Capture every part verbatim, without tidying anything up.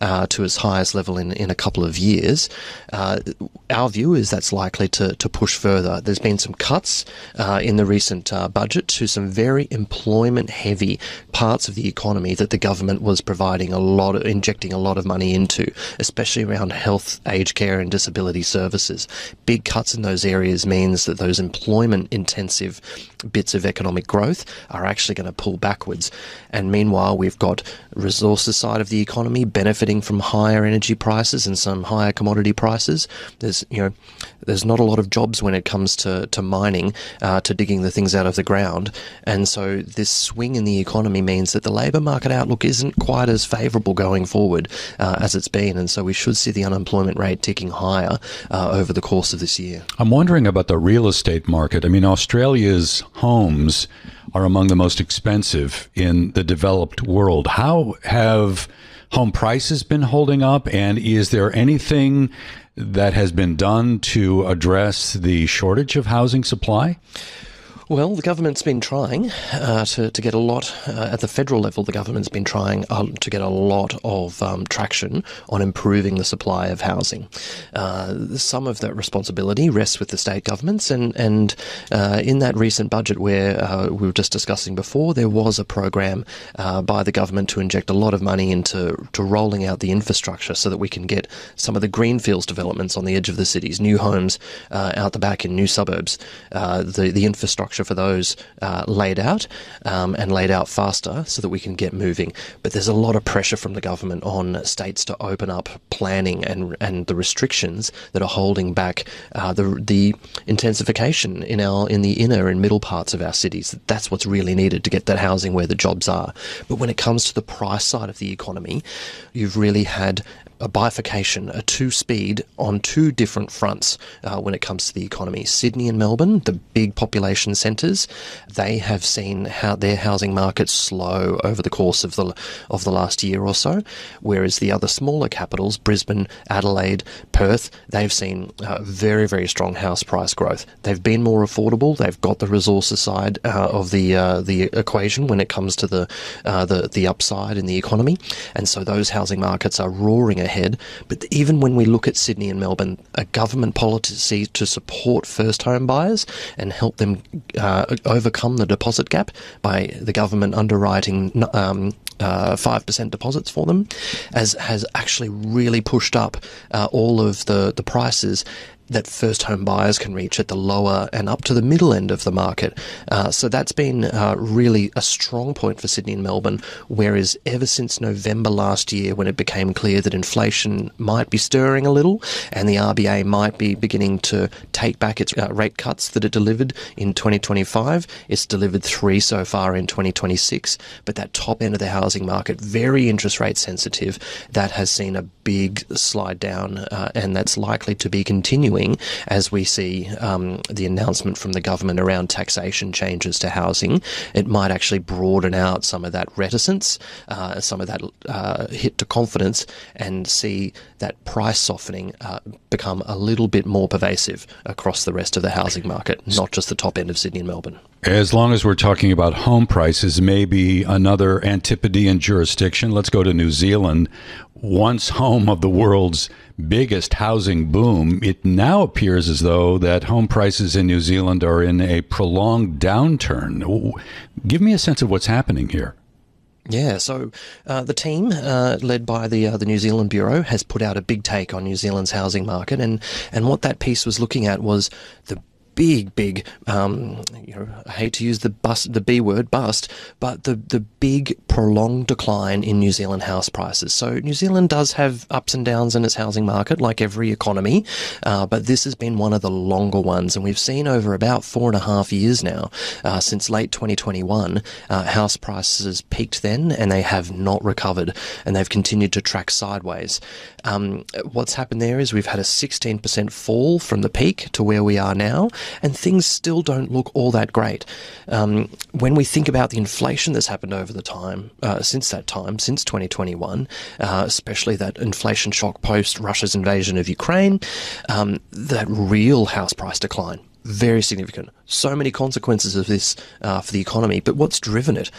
uh, to its highest level in, in a couple of years. Uh, our view is that's likely to, to push further. There's been some cuts uh, in the recent uh, budget to some very employment-heavy parts of the economy that the government was providing a lot of, injecting a lot of money into, especially around health, aged care and disability services. Big cuts in those areas means that those employment-intensive bits of economic growth are actually going to pull backwards. And meanwhile, we've got resources side of the economy benefiting from higher energy prices and some higher commodity prices. There's, you know, there's not a lot of jobs when it comes to, to mining, uh, to digging the things out of the ground. And so this swing in the economy means that the labour market outlook isn't quite as favourable going forward uh, as it's been. And so we should see the unemployment rate ticking higher uh, over the course of this year. I'm wondering about the real estate market. I mean, Australia's homes are among the most expensive in the developed world. How have home prices been holding up? And is there anything that has been done to address the shortage of housing supply? Well, the government's been trying uh, to, to get a lot, uh, at the federal level, the government's been trying uh, to get a lot of um, traction on improving the supply of housing. Uh, some of that responsibility rests with the state governments, and, and uh, in that recent budget where uh, we were just discussing before, there was a program uh, by the government to inject a lot of money into to rolling out the infrastructure so that we can get some of the greenfields developments on the edge of the cities, new homes uh, out the back in new suburbs, uh, the, the infrastructure for those uh, laid out um, and laid out faster so that we can get moving. But there's a lot of pressure from the government on states to open up planning and and the restrictions that are holding back uh, the the intensification in our in the inner and middle parts of our cities. That's what's really needed to get that housing where the jobs are. But when it comes to the price side of the economy, you've really had a bifurcation, a two-speed on two different fronts uh, when it comes to the economy. Sydney and Melbourne, the big population centres, they have seen how their housing markets slow over the course of the of the last year or so, whereas the other smaller capitals, Brisbane, Adelaide, Perth, they've seen uh, very, very strong house price growth. They've been more affordable. They've got the resources side uh, of the uh, the equation when it comes to the, uh, the the upside in the economy, and so those housing markets are roaring ahead. But even when we look at Sydney and Melbourne, a government policy to support first home buyers and help them uh, overcome the deposit gap by the government underwriting um, uh, five percent deposits for them has, has actually really pushed up uh, all of the, the prices that first home buyers can reach at the lower and up to the middle end of the market. Uh, so that's been uh, really a strong point for Sydney and Melbourne, whereas ever since November last year, when it became clear that inflation might be stirring a little and the R B A might be beginning to take back its uh, rate cuts that it delivered in twenty twenty-five, it's delivered three so far in twenty twenty-six. But that top end of the housing market, very interest rate sensitive, that has seen a big slide down, uh, and that's likely to be continuing as we see um, the announcement from the government around taxation changes to housing. It might actually broaden out some of that reticence, uh, some of that uh, hit to confidence, and see that price softening uh, become a little bit more pervasive across the rest of the housing market, not just the top end of Sydney and Melbourne. As long as we're talking about home prices, maybe another Antipodean jurisdiction. Let's go to New Zealand. Once home of the world's biggest housing boom, it now appears as though that home prices in New Zealand are in a prolonged downturn. Give me a sense of what's happening here. Yeah, so uh, the team uh, led by the uh, the New Zealand Bureau has put out a big take on New Zealand's housing market, and, and what that piece was looking at was the big, big, um, you know, I hate to use the bust, the B word, bust, but the, the big prolonged decline in New Zealand house prices. So New Zealand does have ups and downs in its housing market, like every economy, uh, but this has been one of the longer ones, and we've seen over about four and a half years now, uh, since late twenty twenty-one, uh, house prices peaked then, and they have not recovered, and they've continued to track sideways. Um, what's happened there is we've had a sixteen percent fall from the peak to where we are now, and things still don't look all that great. Um, when we think about the inflation that's happened over the time, uh, since that time, since twenty twenty-one, uh, especially that inflation shock post Russia's invasion of Ukraine, um, that real house price decline, very significant. So many consequences of this uh, for the economy, but what's driven it?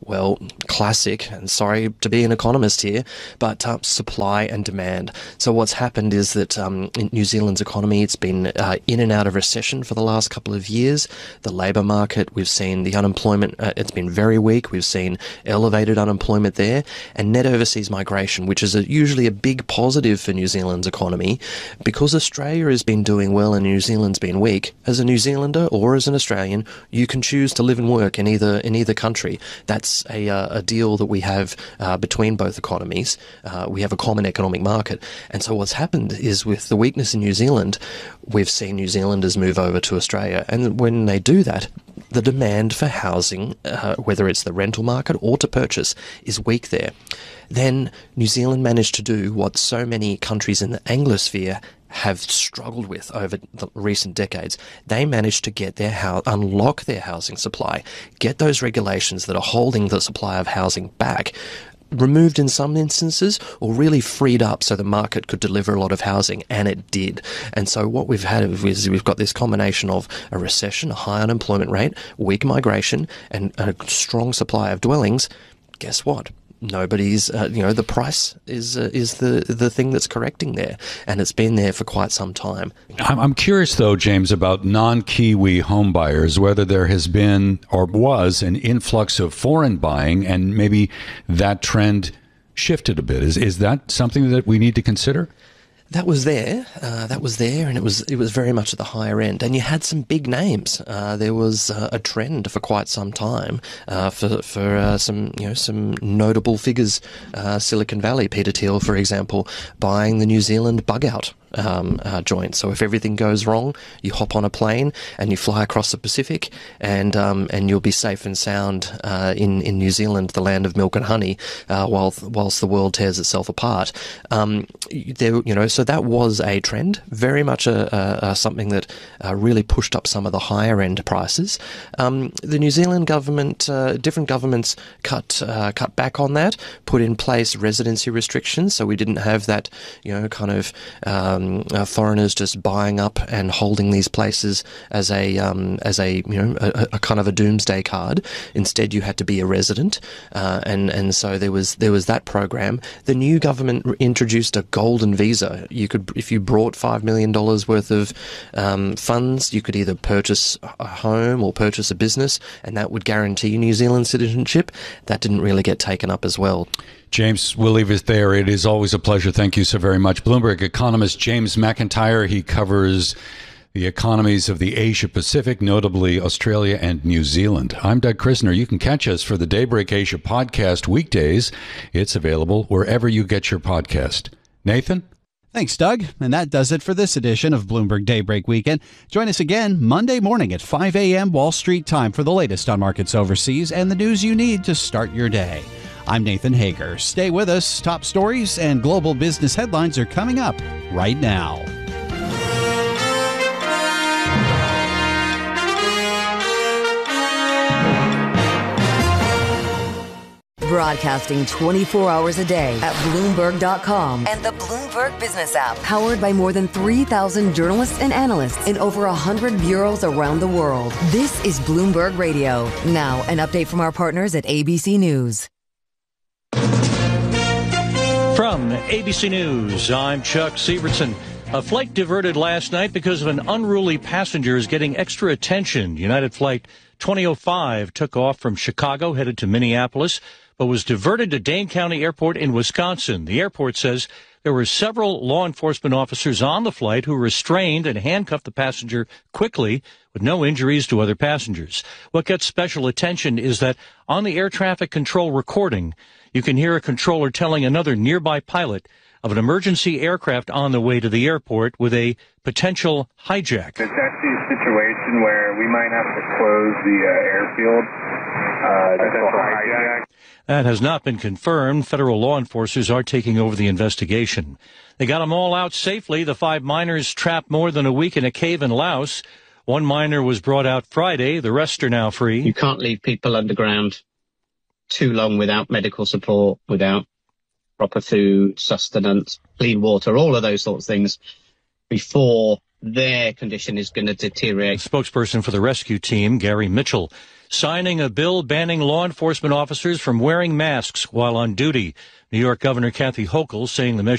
Well, classic, and sorry to be an economist here, but uh, supply and demand. So what's happened is that um, in New Zealand's economy, it's been uh, in and out of recession for the last couple of years. The labour market, we've seen the unemployment, uh, it's been very weak. We've seen elevated unemployment there, and net overseas migration, which is a, usually a big positive for New Zealand's economy. Because Australia has been doing well and New Zealand's been weak, as a New Zealander or as an Australian, you can choose to live and work in either in either country. That's A, uh, a deal that we have uh, between both economies. Uh, we have a common economic market. And so what's happened is with the weakness in New Zealand, we've seen New Zealanders move over to Australia. And when they do that, the demand for housing, uh, whether it's the rental market or to purchase, is weak there. Then New Zealand managed to do what so many countries in the Anglosphere have struggled with over the recent decades. They managed to get their house, unlock their housing supply, get those regulations that are holding the supply of housing back, removed in some instances, or really freed up so the market could deliver a lot of housing, and it did. And so what we've had is we've got this combination of a recession, a high unemployment rate, weak migration, and a strong supply of dwellings. Guess what? Nobody's, uh, you know, the price is uh, is the the thing that's correcting there, and it's been there for quite some time. I'm, I'm curious, though, James, about non-Kiwi home buyers, whether there has been or was an influx of foreign buying, and maybe that trend shifted a bit. Is is that something that we need to consider? That was there, uh, that was there, and it was it was very much at the higher end. And you had some big names. Uh, there was uh, a trend for quite some time uh, for for uh, some you know some notable figures. Uh, Silicon Valley, Peter Thiel, for example, buying the New Zealand bug out um, uh, joint. So if everything goes wrong, you hop on a plane and you fly across the Pacific, and um, and you'll be safe and sound uh, in in New Zealand, the land of milk and honey, uh, while whilst the world tears itself apart. Um, there, you know, so that was a trend, very much a, a, a something that uh, really pushed up some of the higher end prices. Um, the New Zealand government, uh, different governments cut uh, cut back on that, put in place residency restrictions, so we didn't have that, you know, kind of um, uh, foreigners just buying up and holding these places as a um, as a you know a, a kind of a doomsday card. Instead, you had to be a resident, uh, and and so there was there was that program. The new government introduced a golden visa. You could, if you brought five million dollars worth of um, funds, you could either purchase a home or purchase a business, and that would guarantee New Zealand citizenship. That didn't really get taken up as well. James, we'll leave it there. It is always a pleasure. Thank you so very much. Bloomberg economist James McIntyre. He covers the economies of the Asia Pacific, notably Australia and New Zealand. I'm Doug Krisner. You can catch us for the Daybreak Asia podcast weekdays. It's available wherever you get your podcast. Nathan? Thanks, Doug. And that does it for this edition of Bloomberg Daybreak Weekend. Join us again Monday morning at five a.m. Wall Street time for the latest on markets overseas and the news you need to start your day. I'm Nathan Hager. Stay with us. Top stories and global business headlines are coming up right now. Broadcasting twenty-four hours a day at Bloomberg dot com and the Bloomberg Business app. Powered by more than three thousand journalists and analysts in over one hundred bureaus around the world. This is Bloomberg Radio. Now, an update from our partners at A B C News. From A B C News, I'm Chuck Sievertson. A flight diverted last night because of an unruly passenger is getting extra attention. United Flight twenty oh five took off from Chicago, headed to Minneapolis, but was diverted to Dane County Airport in Wisconsin. The airport says there were several law enforcement officers on the flight who restrained and handcuffed the passenger quickly with no injuries to other passengers. What gets special attention is that on the air traffic control recording, you can hear a controller telling another nearby pilot of an emergency aircraft on the way to the airport with a potential hijack. It's actually a situation where we might have to close the uh, airfield. Uh, potential hijack. That has not been confirmed. Federal law enforcers are taking over the investigation. They got them all out safely. The five miners trapped more than a week in a cave in Laos. One miner was brought out Friday. The rest are now free. You can't leave people underground too long without medical support, without proper food, sustenance, clean water, all of those sorts of things before their condition is going to deteriorate. Spokesperson for the rescue team, Gary Mitchell, signing a bill banning law enforcement officers from wearing masks while on duty. New York Governor Kathy Hochul saying the measure